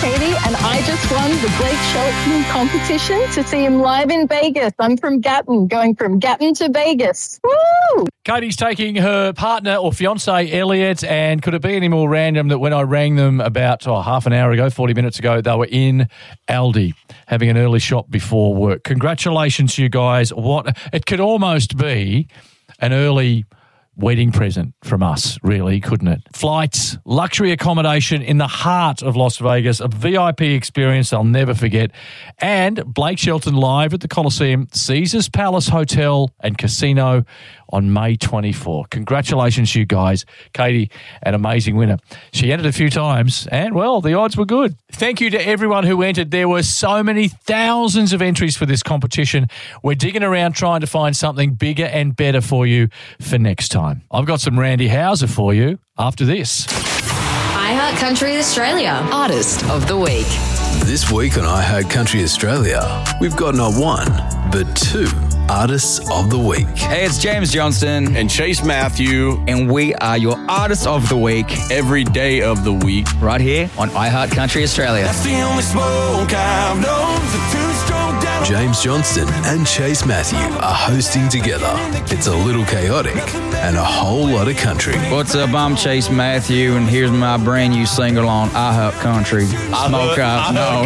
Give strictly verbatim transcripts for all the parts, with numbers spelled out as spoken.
Katie, and I just won the Blake Shelton competition to see him live in Vegas. I'm from Gatton, going from Gatton to Vegas. Woo! Katie's taking her partner or fiancé, Elliot, and could it be any more random that when I rang them about oh, half an hour ago, forty minutes ago, they were in Aldi having an early shop before work. Congratulations to you guys. What it could almost be an early wedding present from us, really, couldn't it? Flights, luxury accommodation in the heart of Las Vegas, a V I P experience I'll never forget, and Blake Shelton live at the Coliseum, Caesars Palace Hotel and Casino on May twenty-fourth. Congratulations, you guys. Katie, an amazing winner. She entered a few times, and, well, the odds were good. Thank you to everyone who entered. There were so many thousands of entries for this competition. We're digging around trying to find something bigger and better for you for next time. I've got some Randy Houser for you after this. iHeart Country Australia Artist of the Week. This week on iHeart Country Australia, we've got not one, but two Artists of the Week. Hey, it's James Johnston and Chase Matthew, and we are your Artists of the Week every day of the week, right here on iHeart Country Australia. That's the only smoke I've known. James Johnston and Chase Matthew are hosting together. It's a little chaotic and a whole lot of country. What's up? I'm Chase Matthew, and here's my brand new single on iHeart Country. Smoke I've known.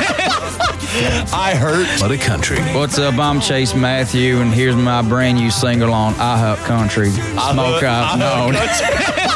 I hurt. A lot of country. What's up? I'm Chase Matthew, and here's my brand new single on iHeart Country. Smoke I've known.